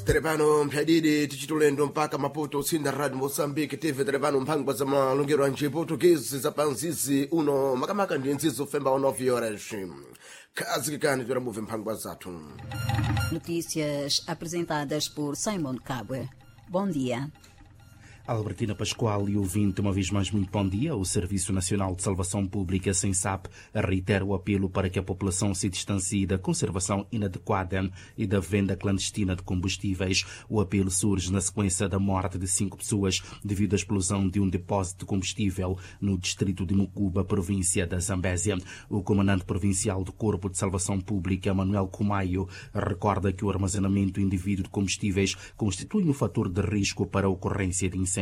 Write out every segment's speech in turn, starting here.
Terepano mphadidi tichitulendo mpaka Maputo usinda radio Mozambique tv terepano mphangwa za malungero anje portuguese za panzisi uno makamaka ndi nzizo femba ono horas. Kazikikani tura muve mphangwa zathu. Notícias apresentadas por Simon Cabwe. Bom dia. Albertina Pascoal e ouvinte, uma vez mais muito bom dia. O Serviço Nacional de Salvação Pública, SENSAP, reitera o apelo para que a população se distancie da conservação inadequada e da venda clandestina de combustíveis. O apelo surge na sequência da morte de 5 pessoas devido à explosão de um depósito de combustível no distrito de Mucuba, província da Zambésia. O comandante provincial do Corpo de Salvação Pública, Manuel Cumaio, recorda que o armazenamento indevido de combustíveis constitui um fator de risco para a ocorrência de incêndios.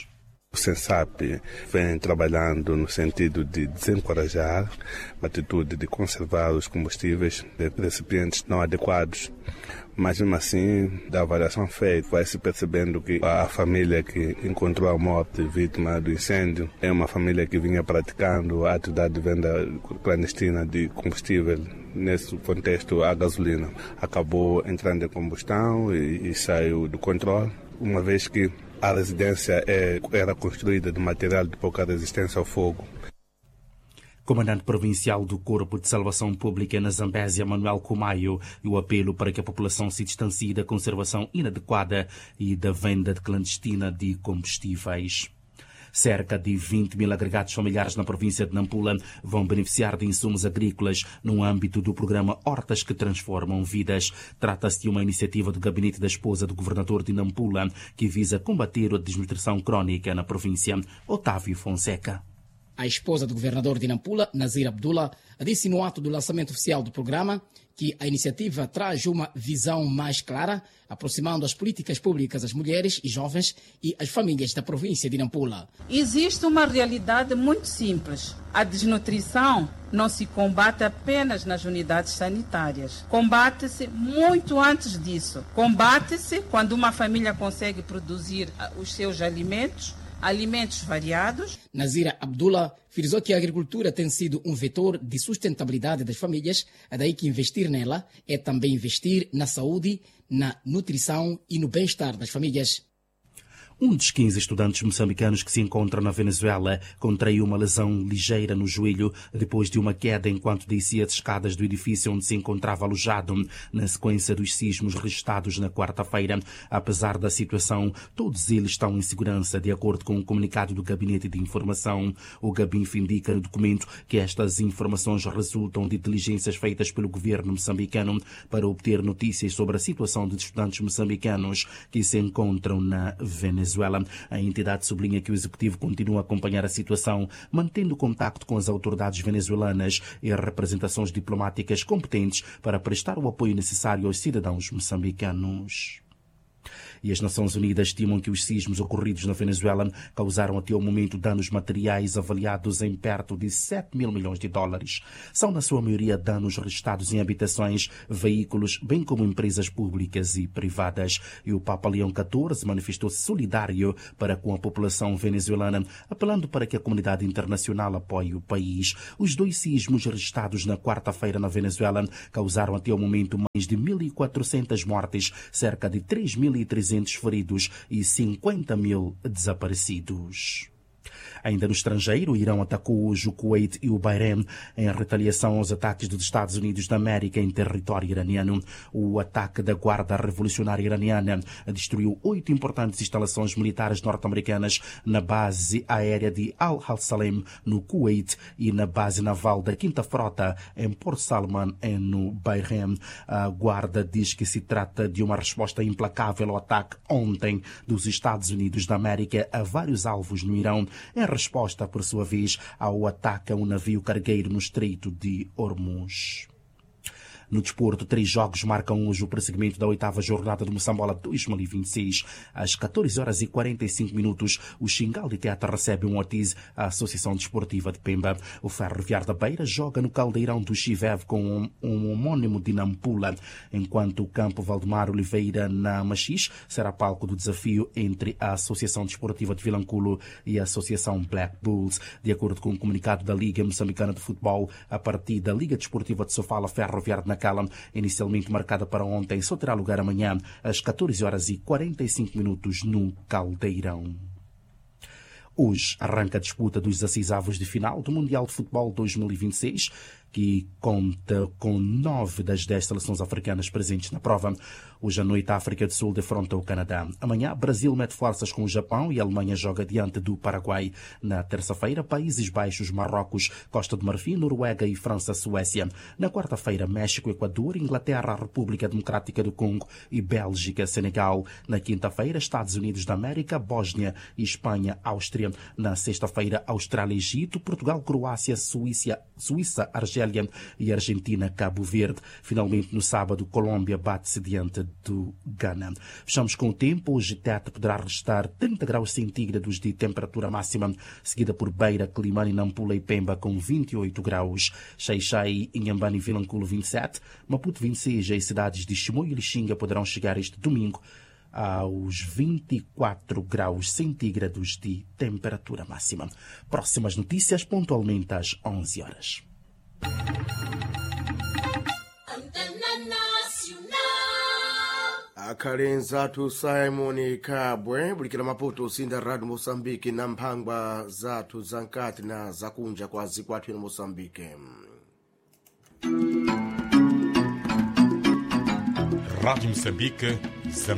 O SENSAP vem trabalhando no sentido de desencorajar a atitude de conservar os combustíveis de recipientes não adequados, mas mesmo assim, da avaliação feita, vai se percebendo que a família que encontrou a morte vítima do incêndio é uma família que vinha praticando a atividade de venda clandestina de combustível. Nesse contexto, a gasolina acabou entrando em combustão e saiu do controle, uma vez que a residência era construída de material de pouca resistência ao fogo. Comandante provincial do Corpo de Salvação Pública na Zambésia, Manuel Cumaio, e o apelo para que a população se distancie da conservação inadequada e da venda clandestina de combustíveis. Cerca de 20 mil agregados familiares na província de Nampula vão beneficiar de insumos agrícolas no âmbito do programa Hortas que Transformam Vidas. Trata-se de uma iniciativa do gabinete da esposa do governador de Nampula que visa combater a desnutrição crónica na província. Otávio Fonseca. A esposa do governador de Nampula, Nazir Abdullah, disse no ato do lançamento oficial do programa que a iniciativa traz uma visão mais clara, aproximando as políticas públicas às mulheres e jovens e às famílias da província de Nampula. Existe uma realidade muito simples. A desnutrição não se combate apenas nas unidades sanitárias. Combate-se muito antes disso. Combate-se quando uma família consegue produzir os seus alimentos variados. Nazira Abdullah frisou que a agricultura tem sido um vetor de sustentabilidade das famílias, é daí que investir nela é também investir na saúde, na nutrição e no bem-estar das famílias. Um dos 15 estudantes moçambicanos que se encontram na Venezuela contraiu uma lesão ligeira no joelho depois de uma queda enquanto descia as escadas do edifício onde se encontrava alojado na sequência dos sismos registrados na quarta-feira. Apesar da situação, todos eles estão em segurança, de acordo com um comunicado do Gabinete de Informação. O Gabinf indica no documento que estas informações resultam de diligências feitas pelo governo moçambicano para obter notícias sobre a situação dos estudantes moçambicanos que se encontram na Venezuela. A entidade sublinha que o executivo continua a acompanhar a situação, mantendo contacto com as autoridades venezuelanas e representações diplomáticas competentes para prestar o apoio necessário aos cidadãos moçambicanos. E as Nações Unidas estimam que os sismos ocorridos na Venezuela causaram até o momento danos materiais avaliados em perto de 7 mil milhões de dólares. São, na sua maioria, danos registrados em habitações, veículos, bem como empresas públicas e privadas. E o Papa Leão XIV manifestou-se solidário para com a população venezuelana, apelando para que a comunidade internacional apoie o país. Os 2 sismos registrados na quarta-feira na Venezuela causaram até o momento mais de 1.400 mortes, cerca de 3.300 feridos e 50 mil desaparecidos. Ainda no estrangeiro, o Irão atacou hoje o Kuwait e o Bahrein em retaliação aos ataques dos Estados Unidos da América em território iraniano. O ataque da Guarda Revolucionária Iraniana destruiu 8 importantes instalações militares norte-americanas na base aérea de Al-Salem, no Kuwait, e na base naval da Quinta Frota, em Port Salman, no Bahrein. A Guarda diz que se trata de uma resposta implacável ao ataque ontem dos Estados Unidos da América a vários alvos no Irão, em resposta, por sua vez, ao ataque a um navio cargueiro no Estreito de Hormuz. No desporto, 3 jogos marcam hoje o prosseguimento da 8ª jornada do Moçambola 2026. Às 14h45, o Xingal de Teata recebe um Ortiz, a Associação Desportiva de Pemba. O Ferroviário da Beira joga no Caldeirão do Chivev com um homónimo de Nampula, enquanto o Campo Valdemar Oliveira na Machis será palco do desafio entre a Associação Desportiva de Vilanculo e a Associação Black Bulls. De acordo com o comunicado da Liga Moçambicana de Futebol, a partir da Liga Desportiva de Sofala, Ferroviário na Nacala, inicialmente marcada para ontem, só terá lugar amanhã às 14h45 no Caldeirão. Hoje arranca a disputa dos 16 avos de final do Mundial de Futebol 2026, que conta com 9 das 10 seleções africanas presentes na prova. Hoje à noite, a África do Sul defronta o Canadá. Amanhã, Brasil mete forças com o Japão e a Alemanha joga diante do Paraguai. Na terça-feira, Países Baixos, Marrocos, Costa do Marfim, Noruega e França, Suécia. Na quarta-feira, México, Equador, Inglaterra, República Democrática do Congo e Bélgica, Senegal. Na quinta-feira, Estados Unidos da América, Bósnia e Espanha, Áustria. Na sexta-feira, Austrália, Egito, Portugal, Croácia, Suíça, Argélia e Argentina, Cabo Verde. Finalmente, no sábado, Colômbia bate-se diante do Ghana. Fechamos com o tempo. Hoje, Tete poderá registrar 30 graus centígrados de temperatura máxima, seguida por Beira, Climane, Nampula e Pemba com 28 graus. Xai-Xai, Inhambane e Vilanculo 27, Maputo 26 e as cidades de Chimoio e Lixinga poderão chegar este domingo aos 24 graus centígrados de temperatura máxima. Próximas notícias pontualmente às 11 horas. akhalenzatu Simon Kabwe bulikira Maputo usinda Radio Moçambique na mphangwa zathu zankati na zakunja kwa zikwathu ino Moçambique. Rádio Moçambique,